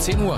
10 Uhr.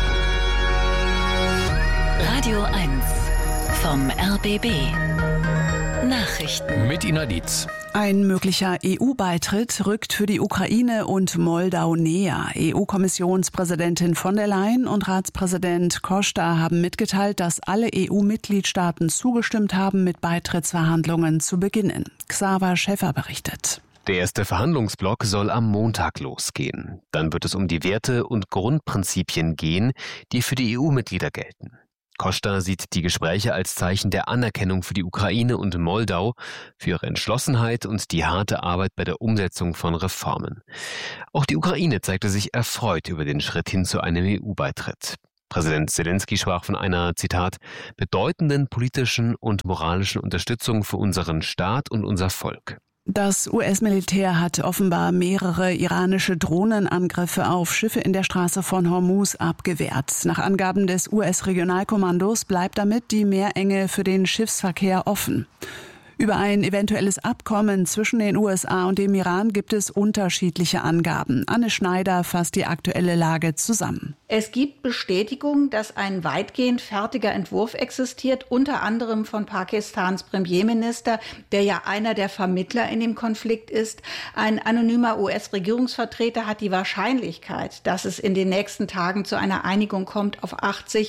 Radio 1 vom RBB. Nachrichten. Mit Ina Dietz. Ein möglicher EU-Beitritt rückt für die Ukraine und Moldau näher. EU-Kommissionspräsidentin von der Leyen und Ratspräsident Costa haben mitgeteilt, dass alle EU-Mitgliedstaaten zugestimmt haben, mit Beitrittsverhandlungen zu beginnen. Xaver Schäffer berichtet. Der erste Verhandlungsblock soll am Montag losgehen. Dann wird es um die Werte und Grundprinzipien gehen, die für die EU-Mitglieder gelten. Costa sieht die Gespräche als Zeichen der Anerkennung für die Ukraine und Moldau, für ihre Entschlossenheit und die harte Arbeit bei der Umsetzung von Reformen. Auch die Ukraine zeigte sich erfreut über den Schritt hin zu einem EU-Beitritt. Präsident Zelensky sprach von einer, Zitat, bedeutenden politischen und moralischen Unterstützung für unseren Staat und unser Volk. Das US-Militär hat offenbar mehrere iranische Drohnenangriffe auf Schiffe in der Straße von Hormuz abgewehrt. Nach Angaben des US-Regionalkommandos bleibt damit die Meerenge für den Schiffsverkehr offen. Über ein eventuelles Abkommen zwischen den USA und dem Iran gibt es unterschiedliche Angaben. Anne Schneider fasst die aktuelle Lage zusammen. Es gibt Bestätigung, dass ein weitgehend fertiger Entwurf existiert, unter anderem von Pakistans Premierminister, der ja einer der Vermittler in dem Konflikt ist. Ein anonymer US-Regierungsvertreter hat die Wahrscheinlichkeit, dass es in den nächsten Tagen zu einer Einigung kommt, auf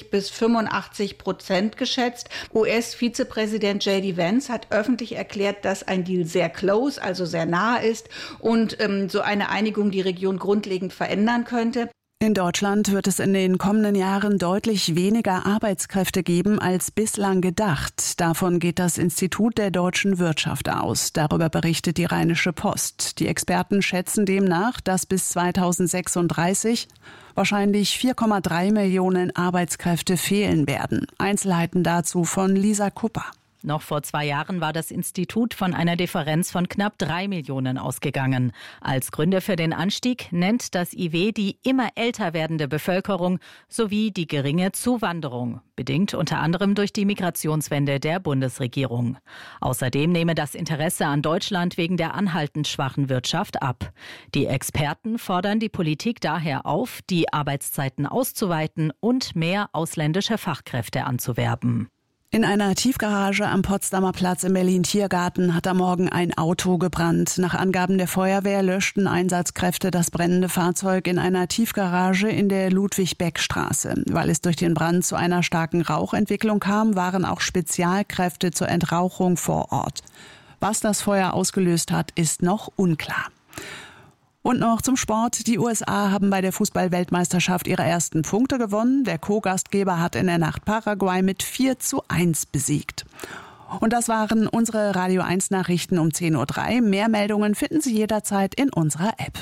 80-85% geschätzt. US-Vizepräsident J.D. Vance hat öffentlich erklärt, dass ein Deal sehr close, also sehr nahe ist und so eine Einigung die Region grundlegend verändern könnte. In Deutschland wird es in den kommenden Jahren deutlich weniger Arbeitskräfte geben als bislang gedacht. Davon geht das Institut der deutschen Wirtschaft aus. Darüber berichtet die Rheinische Post. Die Experten schätzen demnach, dass bis 2036 wahrscheinlich 4,3 Millionen Arbeitskräfte fehlen werden. Einzelheiten dazu von Lisa Kupper. Noch vor 2 Jahren war das Institut von einer Differenz von knapp 3 Millionen ausgegangen. Als Gründe für den Anstieg nennt das IW die immer älter werdende Bevölkerung sowie die geringe Zuwanderung, bedingt unter anderem durch die Migrationswende der Bundesregierung. Außerdem nehme das Interesse an Deutschland wegen der anhaltend schwachen Wirtschaft ab. Die Experten fordern die Politik daher auf, die Arbeitszeiten auszuweiten und mehr ausländische Fachkräfte anzuwerben. In einer Tiefgarage am Potsdamer Platz im Berlin-Tiergarten hat am Morgen ein Auto gebrannt. Nach Angaben der Feuerwehr löschten Einsatzkräfte das brennende Fahrzeug in einer Tiefgarage in der Ludwig-Beck-Straße. Weil es durch den Brand zu einer starken Rauchentwicklung kam, waren auch Spezialkräfte zur Entrauchung vor Ort. Was das Feuer ausgelöst hat, ist noch unklar. Und noch zum Sport. Die USA haben bei der Fußball-Weltmeisterschaft ihre ersten Punkte gewonnen. Der Co-Gastgeber hat in der Nacht Paraguay mit 4:1 besiegt. Und das waren unsere Radio 1 Nachrichten um 10:03 Uhr. Mehr Meldungen finden Sie jederzeit in unserer App.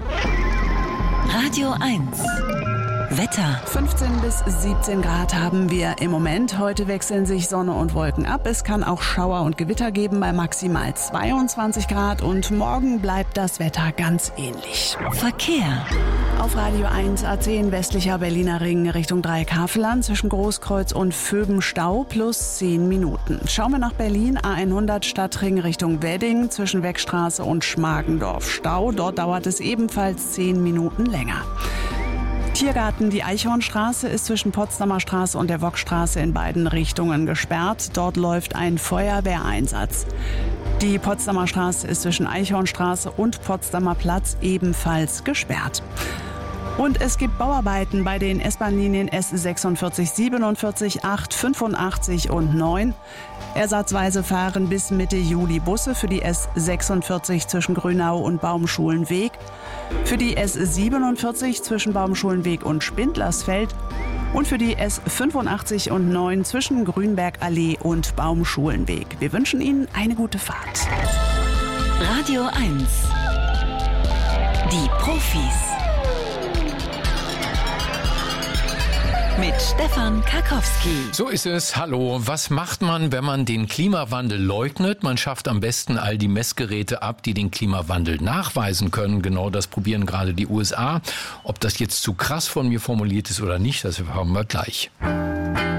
Radio 1. Wetter. 15 bis 17 Grad haben wir im Moment. Heute wechseln sich Sonne und Wolken ab. Es kann auch Schauer und Gewitter geben bei maximal 22 Grad. Und morgen bleibt das Wetter ganz ähnlich. Verkehr. Auf Radio 1 A10 westlicher Berliner Ring Richtung Dreieckhavelland zwischen Großkreuz und Vöben Stau plus 10 Minuten. Schauen wir nach Berlin, A100 Stadtring Richtung Wedding zwischen Weckstraße und Schmargendorf Stau. Dort dauert es ebenfalls 10 Minuten länger. Tiergarten, die Eichhornstraße ist zwischen Potsdamer Straße und der Wokstraße in beiden Richtungen gesperrt. Dort läuft ein Feuerwehreinsatz. Die Potsdamer Straße ist zwischen Eichhornstraße und Potsdamer Platz ebenfalls gesperrt. Und es gibt Bauarbeiten bei den S-Bahn-Linien S46, 47, 8, 85 und 9. Ersatzweise fahren bis Mitte Juli Busse für die S46 zwischen Grünau und Baumschulenweg, für die S47 zwischen Baumschulenweg und Spindlersfeld und für die S85 und 9 zwischen Grünbergallee und Baumschulenweg. Wir wünschen Ihnen eine gute Fahrt. Radio 1. Die Profis. Mit Stefan Karkowski. So ist es. Hallo. Was macht man, wenn man den Klimawandel leugnet? Man schafft am besten all die Messgeräte ab, die den Klimawandel nachweisen können. Genau das probieren gerade die USA. Ob das jetzt zu krass von mir formuliert ist oder nicht, das erfahren wir gleich.